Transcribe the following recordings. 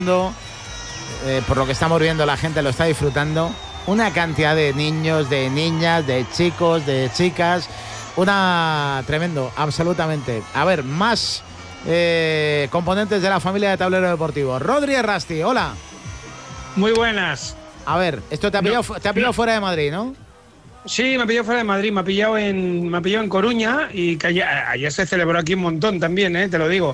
por lo que estamos viendo, la gente lo está disfrutando. Una cantidad de niños, de niñas, de chicos, de chicas. Tremendo, absolutamente. A ver, más componentes de la familia de Tablero Deportivo. Rodri Errasti, hola. Muy buenas. A ver, esto te ha pillado fuera de Madrid, ¿no? Sí, me ha pillado fuera de Madrid, me ha pillado en Coruña, y que ayer se celebró aquí un montón también, te lo digo.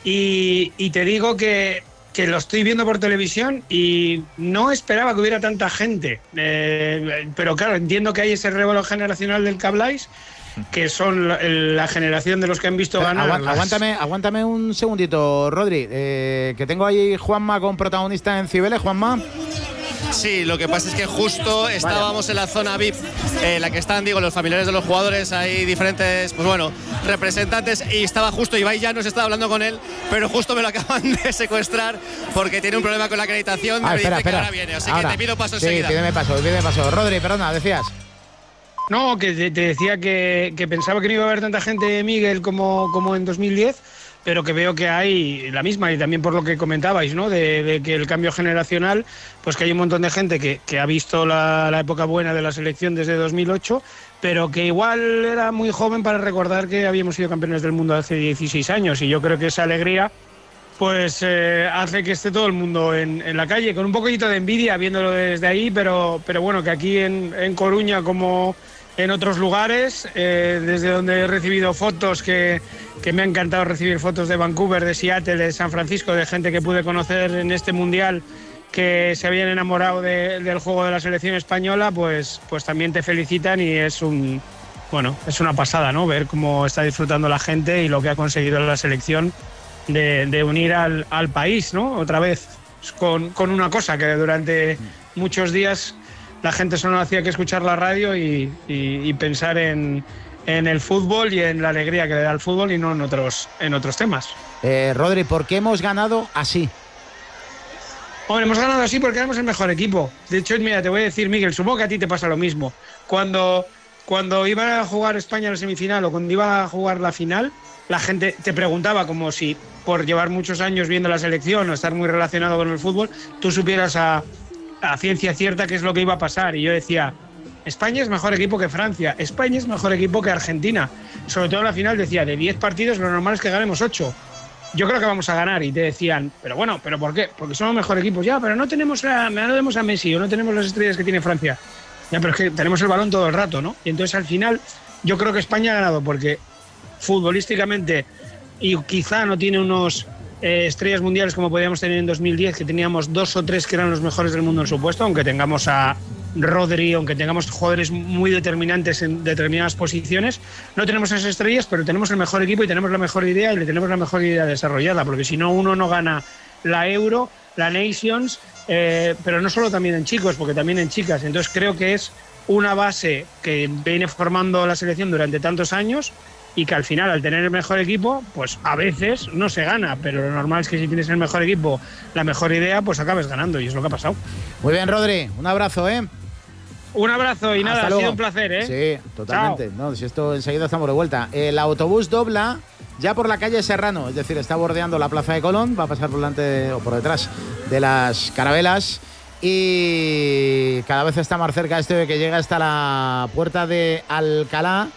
Y te digo que lo estoy viendo por televisión y no esperaba que hubiera tanta gente. Pero claro, entiendo que hay ese revuelo generacional del que habláis, que son la generación de los que han visto ganar. Aguántame un segundito, Rodri, que tengo ahí Juanma con protagonista en Cibeles. Juanma. Sí, lo que pasa es que justo estábamos en la zona VIP, la que están, los familiares de los jugadores, hay diferentes, representantes, y estaba justo Ibai Llanos, estaba hablando con él, pero justo me lo acaban de secuestrar porque tiene un problema con la acreditación. Me dice que ahora viene, así que te pido paso enseguida. Sí, pídeme paso. Rodri, perdona, decías. No, que te decía que pensaba que no iba a haber tanta gente, Miguel, como en 2010, pero que veo que hay la misma, y también por lo que comentabais, ¿no? De que el cambio generacional, pues que hay un montón de gente que ha visto la época buena de la selección desde 2008, pero que igual era muy joven para recordar que habíamos sido campeones del mundo hace 16 años, y yo creo que esa alegría pues hace que esté todo el mundo en la calle, con un poquito de envidia viéndolo desde ahí, pero bueno, que aquí en Coruña, como en otros lugares, desde donde he recibido fotos, que me ha encantado recibir fotos de Vancouver, de Seattle, de San Francisco, de gente que pude conocer en este mundial, que se habían enamorado del juego de la selección española, pues también te felicitan, y es una pasada, ¿no? Ver cómo está disfrutando la gente y lo que ha conseguido la selección de unir al país, ¿no? Otra vez, con una cosa que durante muchos días la gente solo hacía que escuchar la radio y pensar en el fútbol y en la alegría que le da el fútbol, y no en otros temas. Rodri, ¿por qué hemos ganado así? Bueno, hemos ganado así porque éramos el mejor equipo. De hecho, mira, te voy a decir, Miguel, supongo que a ti te pasa lo mismo. Cuando iba a jugar España la semifinal, o cuando iba a jugar la final, la gente te preguntaba, como si por llevar muchos años viendo la selección o estar muy relacionado con el fútbol, tú supieras a ciencia cierta qué es lo que iba a pasar. Y yo decía, España es mejor equipo que Francia, España es mejor equipo que Argentina. Sobre todo en la final decía, de 10 partidos lo normal es que ganemos 8. Yo creo que vamos a ganar. Y te decían, ¿pero por qué? Porque somos mejor equipos. Ya, pero no vemos a Messi, o no tenemos las estrellas que tiene Francia. Ya, pero es que tenemos el balón todo el rato, ¿no? Y entonces al final yo creo que España ha ganado porque futbolísticamente, y quizá no tiene unos estrellas mundiales como podíamos tener en 2010, que teníamos 2 o 3 que eran los mejores del mundo en su puesto, aunque tengamos a Rodri, aunque tengamos jugadores muy determinantes en determinadas posiciones. No tenemos esas estrellas, pero tenemos el mejor equipo y tenemos la mejor idea, y le tenemos la mejor idea desarrollada, porque si no, uno no gana la Euro, la Nations, pero no solo también en chicos, porque también en chicas. Entonces creo que es una base que viene formando la selección durante tantos años, y que al final, al tener el mejor equipo, pues a veces no se gana, pero lo normal es que si tienes el mejor equipo, la mejor idea, pues acabes ganando, y es lo que ha pasado. Muy bien, Rodri, un abrazo, Un abrazo, y nada, ha sido un placer, Sí, totalmente. No, si esto enseguida estamos de vuelta. El autobús dobla ya por la calle Serrano, es decir, está bordeando la Plaza de Colón, va a pasar por delante o por detrás de las Carabelas, y cada vez está más cerca de que llega hasta la puerta de Alcalá.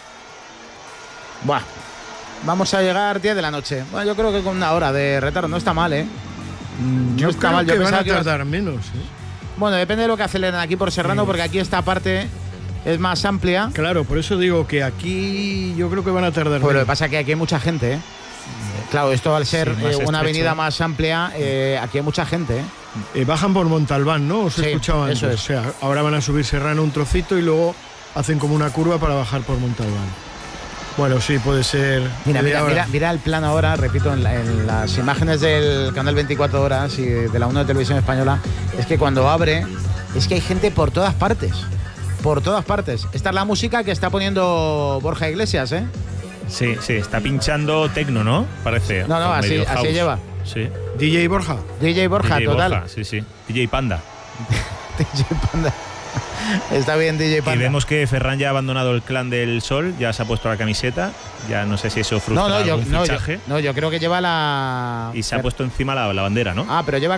Buah, vamos a llegar 10 de la noche. Bueno, yo creo que con una hora de retardo no está mal, No está mal. Yo creo que van a tardar menos, Bueno, depende de lo que aceleren aquí por Serrano, porque aquí esta parte es más amplia. Claro, por eso digo que aquí yo creo que van a tardar menos. Pues lo que pasa es que aquí hay mucha gente, Claro, esto al ser una avenida más amplia, aquí hay mucha gente, bajan por Montalbán, ¿no? Os he escuchado antes. Eso es. O sea, ahora van a subir Serrano un trocito y luego hacen como una curva para bajar por Montalbán. Bueno, sí, puede ser. Mira el plano ahora, repito, en las imágenes del canal 24 Horas y de la 1 de Televisión Española, es que cuando abre, es que hay gente por todas partes. Por todas partes. Esta es la música que está poniendo Borja Iglesias, Sí, está pinchando tecno, ¿no? Parece. No, así lleva. Sí. DJ Borja. DJ Borja, total. Borja, sí. DJ Panda. DJ Panda. Está bien, DJ Panda. Y vemos que Ferran ya ha abandonado el clan del Sol, ya se ha puesto la camiseta. Ya no sé si eso frustra algún fichaje. Yo creo que lleva la. Y se ha puesto encima la bandera, ¿no? Pero lleva